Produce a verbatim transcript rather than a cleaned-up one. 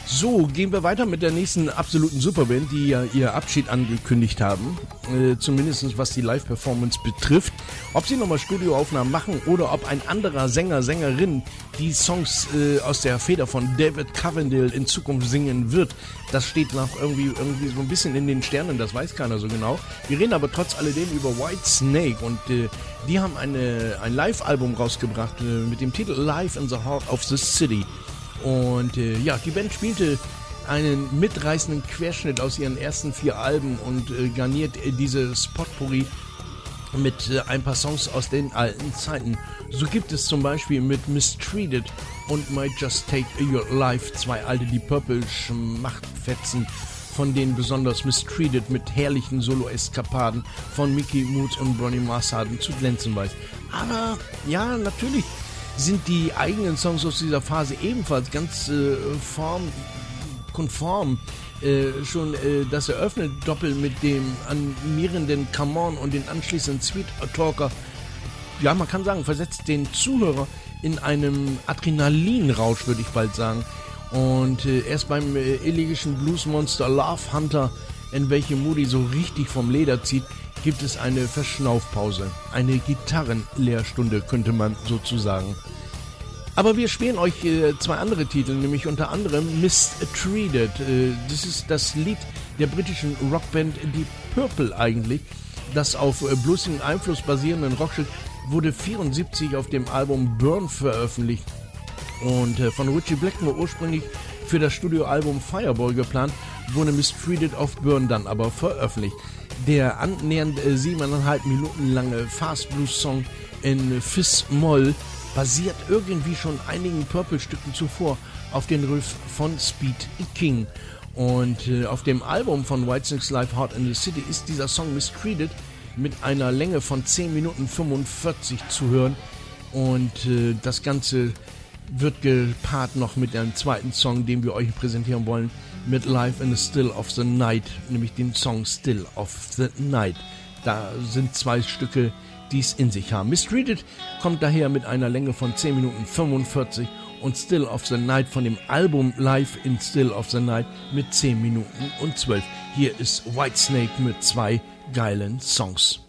So, gehen wir weiter mit der nächsten absoluten Superband, die ja ihr Abschied angekündigt haben. Äh, zumindest was die Live-Performance betrifft. Ob sie nochmal Studioaufnahmen machen oder ob ein anderer Sänger, Sängerin die Songs äh, aus der Feder von David Coverdale in Zukunft singen wird, das steht noch irgendwie, irgendwie so ein bisschen in den Sternen, das weiß keiner so genau. Wir reden aber trotz alledem über Whitesnake und äh, die haben eine, ein Live-Album rausgebracht äh, mit dem Titel Live in the Heart of the City. Und äh, ja, die Band spielte einen mitreißenden Querschnitt aus ihren ersten vier Alben und äh, garniert äh, diese Spotpourri mit äh, ein paar Songs aus den alten Zeiten. So gibt es zum Beispiel mit Mistreated und Might Just Take Your Life zwei alte Deep Purple Schmachtfetzen, von denen besonders Mistreated mit herrlichen Solo-Eskapaden von Mickey Mood und Bonnie Marsden zu glänzen weiß. Aber ja, natürlich sind die eigenen Songs aus dieser Phase ebenfalls ganz äh, formkonform. Äh, schon äh, das eröffnet Doppel mit dem animierenden Come On und den anschließenden Sweet Talker. Ja, man kann sagen, versetzt den Zuhörer in einem Adrenalinrausch, würde ich bald sagen. Und äh, erst beim äh, elegischen Bluesmonster Love Hunter, in welchem Moody so richtig vom Leder zieht, gibt es eine Verschnaufpause, eine Gitarrenlehrstunde, könnte man sozusagen. Aber wir spielen euch äh, zwei andere Titel, nämlich unter anderem Mistreated. Äh, das ist das Lied der britischen Rockband Deep Purple eigentlich, das auf äh, bluesigen Einfluss basierenden Rockstück wurde vierundsiebzig auf dem Album Burn veröffentlicht. Und äh, von Ritchie Blackmore ursprünglich für das Studioalbum Fireball geplant, wurde Mistreated auf Burn dann aber veröffentlicht. Der annähernd äh, siebeneinhalb Minuten lange Fast Blues Song in Fis-Moll basiert irgendwie schon einigen Purple-Stücken zuvor auf den Riff von Speed King. Und äh, auf dem Album von Whitesnake's Live Heart in the City ist dieser Song Mistreated mit einer Länge von zehn Minuten fünfundvierzig zu hören. Und äh, das Ganze wird gepaart noch mit einem zweiten Song, den wir euch präsentieren wollen, mit Live in the Still of the Night, nämlich den Song Still of the Night. Da sind zwei Stücke, die es in sich haben. Mistreated kommt daher mit einer Länge von zehn Minuten fünfundvierzig und Still of the Night von dem Album Live in Still of the Night mit zehn Minuten und zwölf. Hier ist Whitesnake mit zwei geilen Songs.